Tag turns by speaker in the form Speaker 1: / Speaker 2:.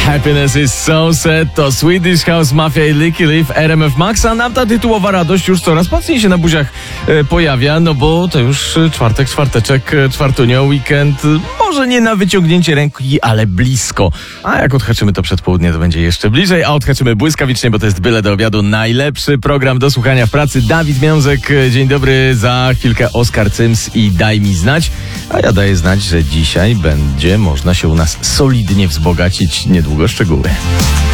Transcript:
Speaker 1: Happiness is so sad to Swedish House Mafia i Licky Lee w RMF Max, a nam ta tytułowa radość już coraz mocniej się na buziach pojawia, no bo to już czwarteczek, czwartunio, weekend, może nie na wyciągnięcie ręki, ale blisko. A jak odhaczymy to przedpołudnie, to będzie jeszcze bliżej, a odhaczymy błyskawicznie, bo to jest byle do obiadu najlepszy program do słuchania w pracy. Dawid Miązek, dzień dobry, za chwilkę Oskar Cyms i Daj mi znać, a ja daję znać, że dzisiaj będzie można się u nas solidnie wzbogacić. Niedługo szczegóły.